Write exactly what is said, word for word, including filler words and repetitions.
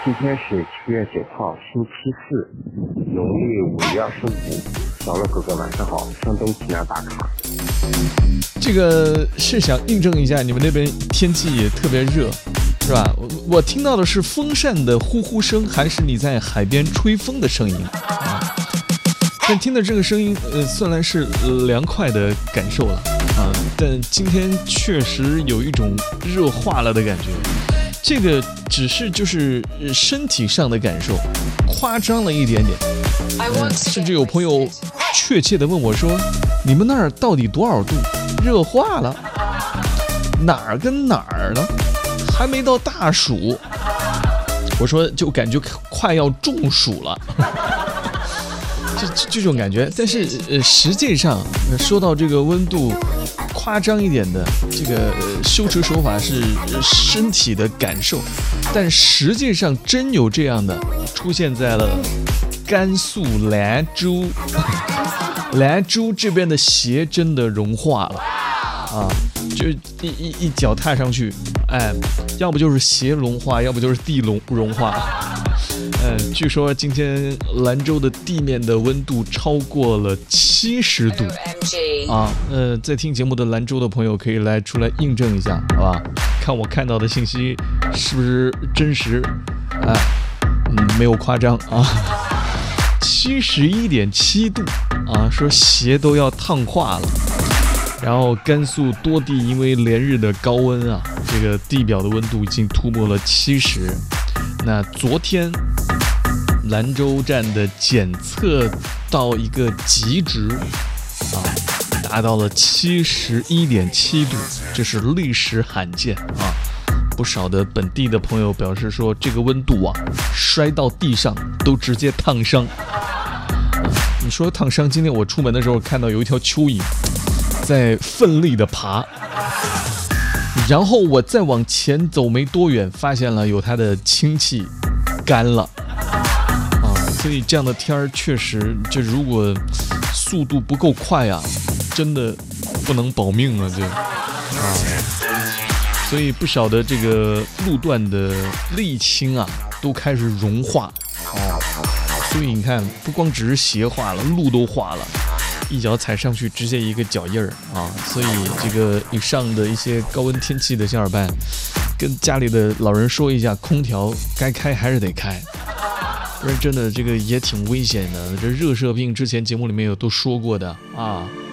今天是七月九号，星期四，农历五月二十五。小乐哥哥晚上好，山东济南打卡。 这个是想印证一下你们那边天气也特别热，是吧？我我听到的是风扇的呼呼声，还是你在海边吹风的声音啊？但听的这个声音，呃，算来是凉快的感受了啊。但今天确实有一种热化了的感觉，这个只是就是身体上的感受，夸张了一点点。嗯、甚至有朋友确切地问我说：“你们那儿到底多少度？热化了？哪儿跟哪儿呢？还没到大暑。”我说就感觉快要中暑了。这这种感觉，但是呃，实际上说到这个温度，夸张一点的这个、呃、修辞手法是身体的感受，但实际上真有这样的出现在了甘肃兰州，兰州这边的鞋真的融化了啊，就一一一脚踏上去，哎，要不就是鞋融化，要不就是地融融化。嗯，据说今天兰州的地面的温度超过了七十度啊！呃，在听节目的兰州的朋友可以来出来印证一下，好吧？看我看到的信息是不是真实？啊，嗯，没有夸张啊，七十一点七度啊，说鞋都要烫化了。然后甘肃多地因为连日的高温啊，这个地表的温度已经突破了七十。那昨天兰州站的检测到一个极值啊，达到了七十一点七度，这是历史罕见啊！不少的本地的朋友表示说，这个温度啊，摔到地上都直接烫伤。啊、你说烫伤？今天我出门的时候看到有一条蚯蚓在奋力的爬，然后我再往前走没多远，发现了有它的氢气干了。所以这样的天儿确实，就如果速度不够快啊，真的不能保命啊！这啊，所以不少的这个路段的沥青啊，都开始融化哦。所以你看，不光只是鞋化了，路都化了，一脚踩上去直接一个脚印儿啊！所以这个以上的一些高温天气的小伙伴，跟家里的老人说一下，空调该开还是得开。不然真的这个也挺危险的，这热射病之前节目里面有都说过的啊。